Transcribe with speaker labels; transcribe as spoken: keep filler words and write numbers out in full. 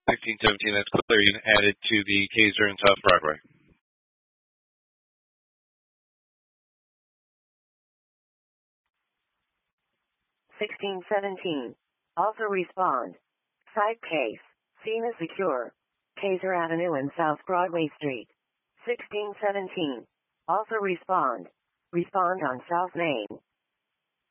Speaker 1: sixteen seventeen, that's Clarion added to the Kaiser and South Broadway.
Speaker 2: sixteen seventeen. Also respond. Site case. Scene is secure. Kaiser Avenue and South Broadway Street. sixteen seventeen. Also respond. Respond on South Main.